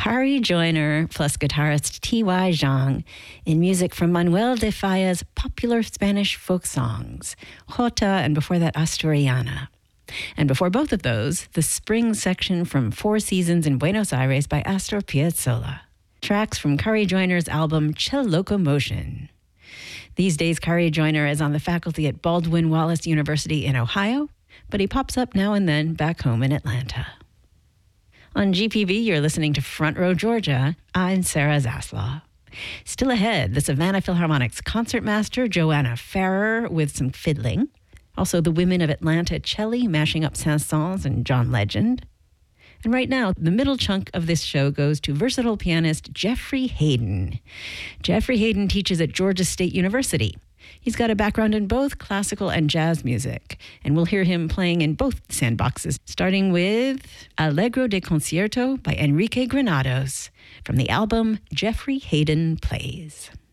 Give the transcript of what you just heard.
Kari Joyner plus guitarist T.Y. Zhang in music from Manuel de Falla's popular Spanish folk songs, Jota and before that Asturiana. And before both of those, the spring section from Four Seasons in Buenos Aires by Astor Piazzolla. Tracks from Kari Joyner's album Chill Locomotion. These days, Kari Joyner is on the faculty at Baldwin Wallace University in Ohio, but he pops up now and then back home in Atlanta. On GPB, you're listening to Front Row Georgia. I'm Sarah Zaslaw. Still ahead, the Savannah Philharmonic's concertmaster Joanna Farrer with some fiddling. Also, the women of Atlanta Celli mashing up Saint-Saëns and John Legend. And right now, the middle chunk of this show goes to versatile pianist Jeffrey Hayden. Jeffrey Hayden teaches at Georgia State University. He's got a background in both classical and jazz music, and we'll hear him playing in both sandboxes, starting with Allegro de Concierto by Enrique Granados from the album Jeffrey Hayden Plays.